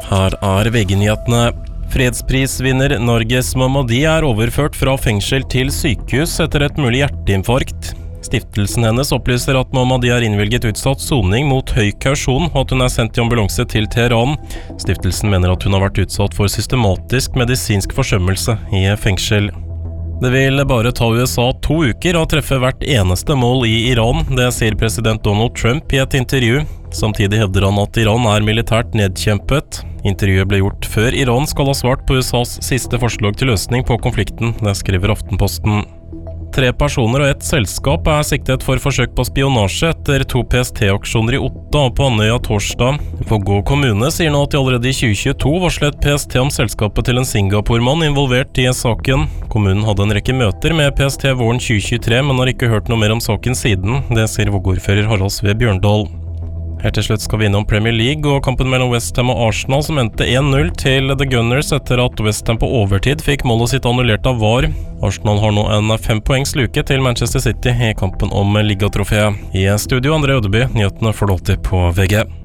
Her VG-nyhetene. Fredsprisvinner Norges Mohammadi overført fra fengsel til sykehus etter et mulig hjerteinfarkt. Stiftelsen hennes opplyser at Mohammadi innvilget utsatt soning mot høy kausjon, og at hun sendt i ambulanse til Teheran. Stiftelsen mener at hun har vært utsatt for systematisk medisinsk forsømmelse i fengsel. Det vil bare ta USA 2 uker å treffe hvert eneste mål i Iran, det sier president Donald Trump i et intervju. Samtidig hevder han at Iran militært nedkjempet. Intervjuet ble gjort før Iran skal ha svart på USAs siste forslag til løsning på konflikten, det skriver Aftenposten. 3 personer og 1 selskap siktet for forsøk på spionasje etter 2 PST-aksjoner i Otta og på Andøya torsdag. Vågå kommune sier nå at de allerede i 2022 varslet PST om selskapet til en Singapore-mann involvert i saken. Kommunen hadde en rekke møter med PST våren 2023, men har ikke hørt noe mer om saken siden, det sier Vågå-ordfører Harald Sve Bjørndal. Helt til slutt skal vi innom Premier League og kampen mellom West Ham og Arsenal som endte 1-0 til The Gunners etter at West Ham på overtid fikk målet sitt annullert av VAR. Arsenal har nå en 5 poengs luke til Manchester City i kampen om ligatrofeet. I studio André Ødeby, nyhetene får du alltid på VG.